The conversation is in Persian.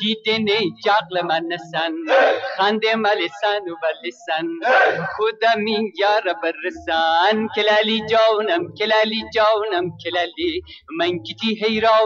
دیدنی جغل من نسن خنده ملسن و بلسن خودم این یار برسن کلالی جانم کلالی جانم کلالی من کتی حیران